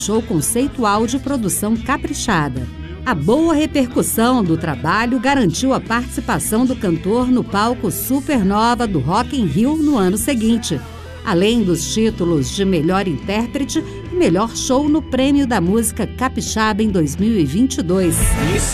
show conceitual de produção caprichada. A boa repercussão do trabalho garantiu a participação do cantor no palco Supernova do Rock in Rio no ano seguinte, além dos títulos de melhor intérprete e melhor show no Prêmio da Música Capixaba em 2022.